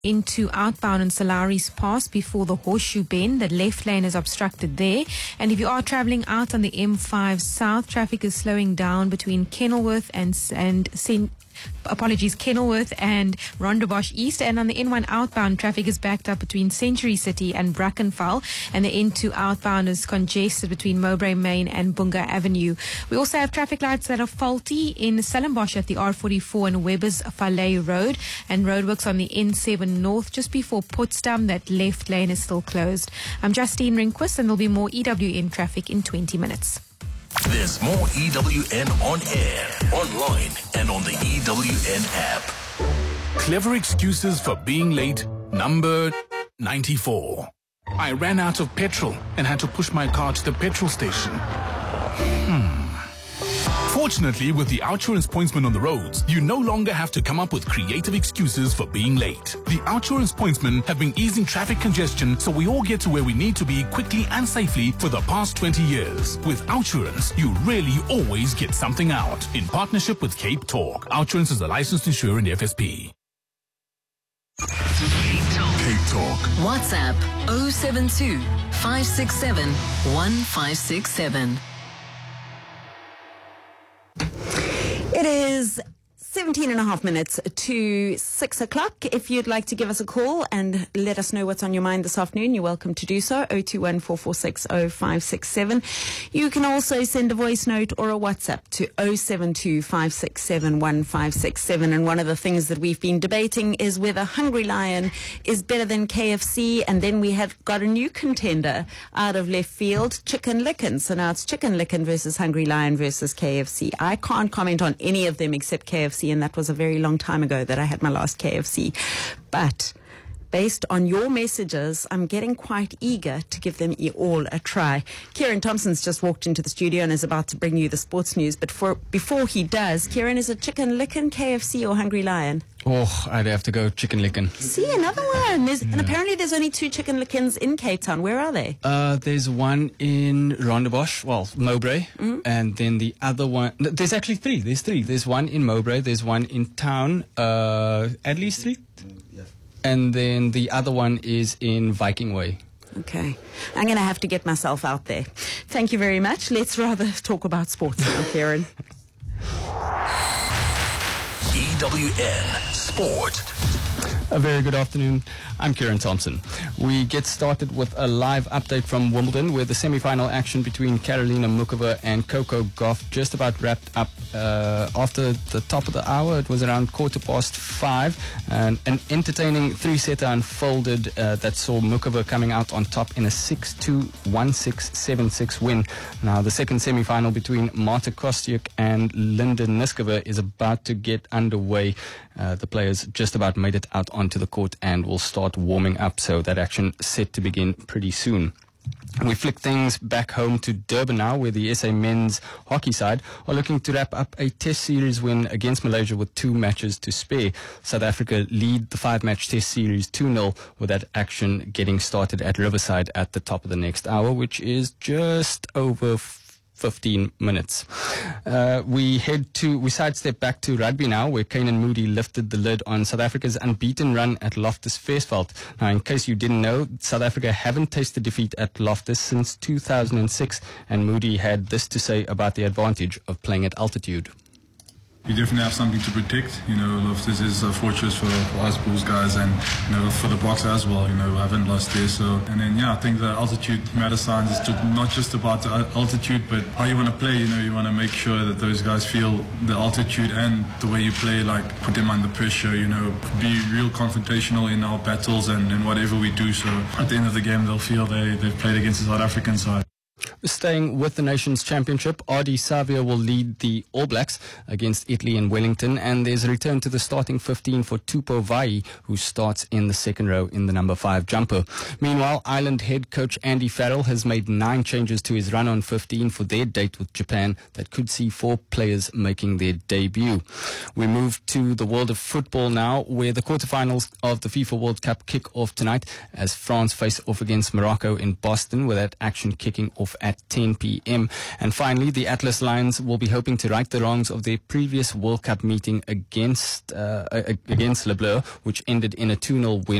into outbound and Solaris Pass before the Horseshoe Bend. The left lane is obstructed there. And if you are travelling out on the M5 South, traffic is slowing down between Kenilworth and Kenilworth and Rondebosch East. And on the N1 outbound, traffic is backed up between Century City and Brackenfell. And the N2 outbound is congested between Mowbray Main and Bunga Avenue. We also have traffic lights that are faulty in Stellenbosch at the R44 and Webbers Valley Road. And roadworks on the N7 North just before Potsdam. That left lane is still closed. I'm Justine Rinquist, and there'll be more EWN traffic in 20 minutes. There's more EWN on air, online, and on the EWN app. Clever excuses for being late, number 94. I ran out of petrol and had to push my car to the petrol station. Fortunately, with the Outsurance pointsman on the roads, you no longer have to come up with creative excuses for being late. The Outsurance pointsmen have been easing traffic congestion so we all get to where we need to be quickly and safely for the past 20 years. With Outsurance, you really always get something out. In partnership with Cape Talk, Outsurance is a licensed insurer in the FSP. Cape Talk. WhatsApp 072 567 1567. It is 17 and a half minutes to 6 o'clock. If you'd like to give us a call and let us know what's on your mind this afternoon, you're welcome to do so. 021 446 0567. You can also send a voice note or a WhatsApp to 072 567 1567. And one of the things that we've been debating is whether Hungry Lion is better than KFC. And then we have got a new contender out of left field, Chicken Licken. So now it's Chicken Licken versus Hungry Lion versus KFC. I can't comment on any of them except KFC. And that was a very long time ago that I had my last KFC. But based on your messages, I'm getting quite eager to give them all a try. Kieran Thompson's just walked into the studio and is about to bring you the sports news. But before he does, Kieran, is it Chicken Licken, KFC, or Hungry Lion? Oh, I'd have to go Chicken Licken. See, another one. And apparently there's only 2 Chicken Lickens in Cape Town. Where are they? There's one in Rondebosch, Mowbray, and then the other one. There's actually 3. There's 3. There's one in Mowbray. There's one in town, Adley Street, and then the other one is in Viking Way. Okay. I'm going to have to get myself out there. Thank you very much. Let's rather talk about sports now, Kieran. EWN Sport. A very good afternoon. I'm Kieran Thompson. We get started with a live update from Wimbledon, where the semi-final action between Karolina Muchova and Coco Gauff just about wrapped up after the top of the hour. It was around 5:15, and an entertaining 3-setter unfolded that saw Muchova coming out on top in a 6-2, 1-6, 7-6 win. Now, the second semi-final between Marta Kostyuk and Linda Niskova is about to get underway. The players just about made it out onto the court and will start warming up, so that action set to begin pretty soon. We flick things back home to Durban now, where the SA men's hockey side are looking to wrap up a test series win against Malaysia with 2 matches to spare. South Africa lead the 5-match test series 2-0, with that action getting started at Riverside at the top of the next hour, which is just over 15 minutes. We sidestep back to rugby now, where Kane Moody lifted the lid on South Africa's unbeaten run at Loftus Versfeld. Now, in case you didn't know, South Africa haven't tasted defeat at Loftus since 2006, and Moody had this to say about the advantage of playing at altitude. You definitely have something to protect. Loftus is a fortress for us Bulls guys, and for the Boks as well. We haven't lost there. So, and then I think the altitude matter signs is not just about the altitude, but how you want to play. You want to make sure that those guys feel the altitude and the way you play, like put them under pressure. Be real confrontational in our battles and whatever we do. So at the end of the game, they'll feel they've played against the South African side. Staying with the Nations Championship, Ardie Savio will lead the All Blacks against Italy in Wellington, and there's a return to the starting 15 for Tupou Vai, who starts in the second row in the number 5 jumper. Meanwhile, Ireland head coach Andy Farrell has made 9 changes to his run-on 15 for their date with Japan that could see 4 players making their debut. We move to the world of football now, where the quarterfinals of the FIFA World Cup kick off tonight as France face off against Morocco in Boston, with that action kicking off at at 10 p.m. And finally, the Atlas Lions will be hoping to right the wrongs of their previous World Cup meeting against Le Bleu, which ended in a 2-0 win